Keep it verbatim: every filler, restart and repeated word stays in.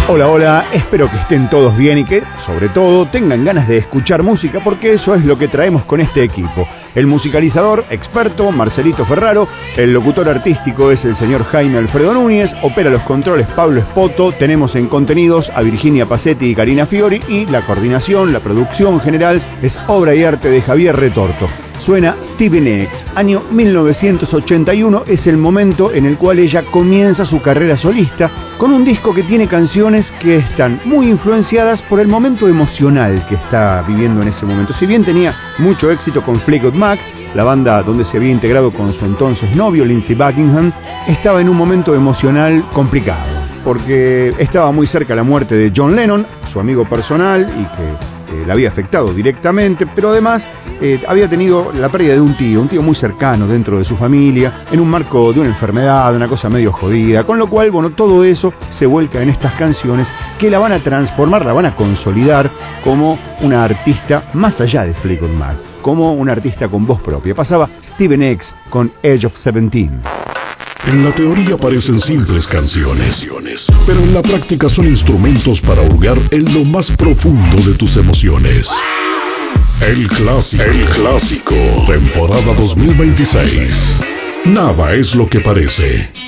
Hola, hola, espero que estén todos bien y que, sobre todo, tengan ganas de escuchar música porque eso es lo que traemos con este equipo. El musicalizador experto, Marcelito Ferraro, el locutor artístico es el señor Jaime Alfredo Núñez, opera los controles Pablo Espoto, tenemos en contenidos a Virginia Pacetti y Karina Fiori y la coordinación, la producción general es obra y arte de Javier Retorto. Suena Stevie Nicks, año mil novecientos ochenta y uno, es el momento en el cual ella comienza su carrera solista con un disco que tiene canciones que están muy influenciadas por el momento emocional que está viviendo en ese momento. Si bien tenía mucho éxito con Fleetwood Mac, la banda donde se había integrado con su entonces novio Lindsey Buckingham, estaba en un momento emocional complicado, porque estaba muy cerca la muerte de John Lennon, su amigo personal, y que Eh, la había afectado directamente, pero además eh, había tenido la pérdida de un tío, un tío muy cercano dentro de su familia, en un marco de una enfermedad, una cosa medio jodida, con lo cual, bueno, todo eso se vuelca en estas canciones que la van a transformar, la van a consolidar como una artista más allá de Fleetwood Mac, como una artista con voz propia. Pasaba Stevie Nicks con Age of Seventeen. En la teoría parecen simples canciones, pero en la práctica son instrumentos para hurgar en lo más profundo de tus emociones. El clásico, el clásico, temporada dos mil veintiséis. Nada es lo que parece.